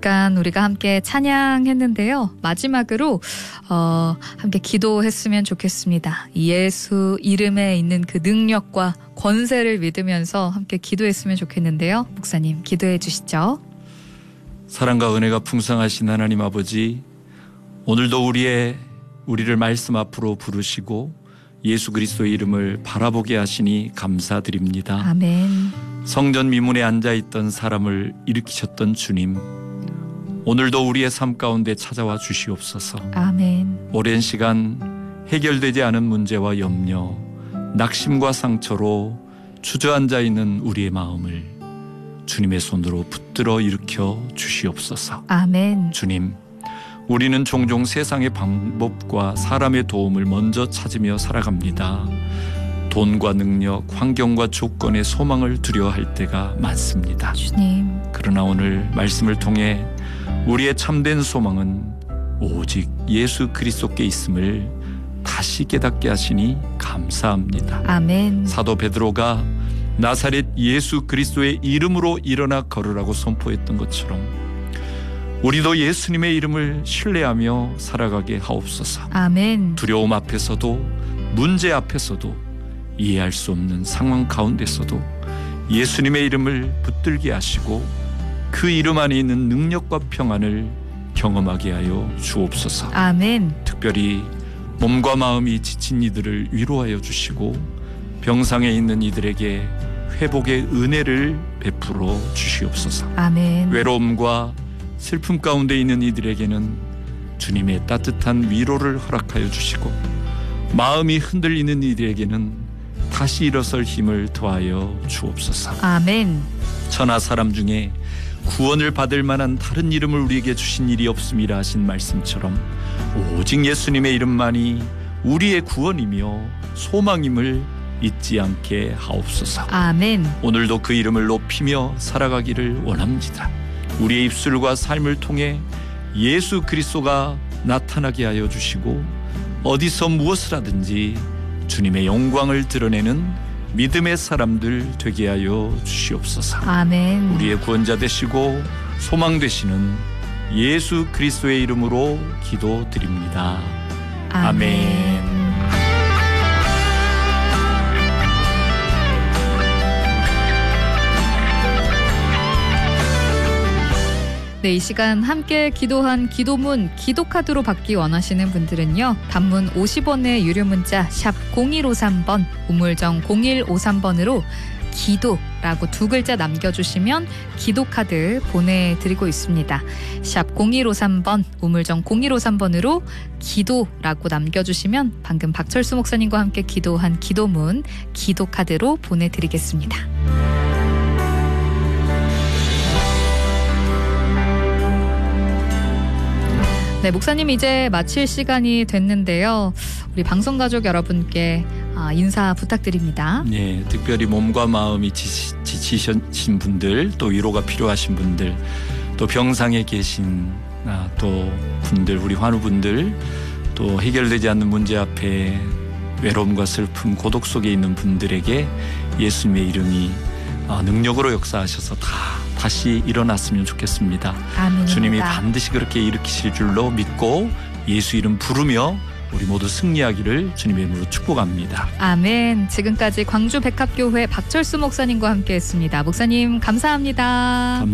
시간 우리가 함께 찬양했는데요. 마지막으로 함께 기도했으면 좋겠습니다. 예수 이름에 있는 그 능력과 권세를 믿으면서 함께 기도했으면 좋겠는데요. 목사님 기도해 주시죠. 사랑과 은혜가 풍성하신 하나님 아버지, 오늘도 우리를 말씀 앞으로 부르시고 예수 그리스도의 이름을 바라보게 하시니 감사드립니다. 아멘. 성전 미문에 앉아있던 사람을 일으키셨던 주님, 오늘도 우리의 삶 가운데 찾아와 주시옵소서. 아멘. 오랜 시간 해결되지 않은 문제와 염려, 낙심과 상처로 주저앉아 있는 우리의 마음을 주님의 손으로 붙들어 일으켜 주시옵소서. 아멘. 주님, 우리는 종종 세상의 방법과 사람의 도움을 먼저 찾으며 살아갑니다. 돈과 능력, 환경과 조건의 소망을 두려워할 때가 많습니다. 주님. 그러나 오늘 말씀을 통해 우리의 참된 소망은 오직 예수 그리스도께 있음을 다시 깨닫게 하시니 감사합니다. 아멘. 사도 베드로가 나사렛 예수 그리스도의 이름으로 일어나 걸으라고 선포했던 것처럼 우리도 예수님의 이름을 신뢰하며 살아가게 하옵소서. 아멘. 두려움 앞에서도 문제 앞에서도 이해할 수 없는 상황 가운데서도 예수님의 이름을 붙들게 하시고 그 이름 안에 있는 능력과 평안을 경험하게 하여 주옵소서. 아멘. 특별히 몸과 마음이 지친 이들을 위로하여 주시고 병상에 있는 이들에게 회복의 은혜를 베풀어 주시옵소서. 아멘. 외로움과 슬픔 가운데 있는 이들에게는 주님의 따뜻한 위로를 허락하여 주시고 마음이 흔들리는 이들에게는 다시 일어설 힘을 더하여 주옵소서. 아멘. 천하 사람 중에 구원을 받을 만한 다른 이름을 우리에게 주신 일이 없음이라 하신 말씀처럼 오직 예수님의 이름만이 우리의 구원이며 소망임을 잊지 않게 하옵소서. 아멘. 오늘도 그 이름을 높이며 살아가기를 원합니다. 우리의 입술과 삶을 통해 예수 그리스도가 나타나게 하여 주시고 어디서 무엇을 하든지 주님의 영광을 드러내는 믿음의 사람들 되게 하여 주시옵소서. 아멘. 우리의 구원자 되시고 소망 되시는 예수 그리스도의 이름으로 기도드립니다. 아멘. 네, 이 시간 함께 기도한 기도문 기도카드로 받기 원하시는 분들은요. 단문 50원의 유료 문자 샵 0153번 우물정 0153번으로 기도라고 두 글자 남겨주시면 기도카드 보내드리고 있습니다. 샵 0153번 우물정 0153번으로 기도라고 남겨주시면 방금 박철수 목사님과 함께 기도한 기도문 기도카드로 보내드리겠습니다. 네, 목사님 이제 마칠 시간이 됐는데요. 우리 방송가족 여러분께 인사 부탁드립니다. 네, 특별히 몸과 마음이 지치신 분들, 또 위로가 필요하신 분들, 또 병상에 계신 또 분들, 우리 환우분들, 또 해결되지 않는 문제 앞에 외로움과 슬픔, 고독 속에 있는 분들에게 예수님의 이름이 능력으로 역사하셔서 다시 일어났으면 좋겠습니다. 아멘. 주님이 반드시 그렇게 일으키실 줄로 믿고 예수 이름 부르며 우리 모두 승리하기를 주님의 이름으로 축복합니다. 아멘. 지금까지 광주백합교회 박철수 목사님과 함께했습니다. 목사님 감사합니다.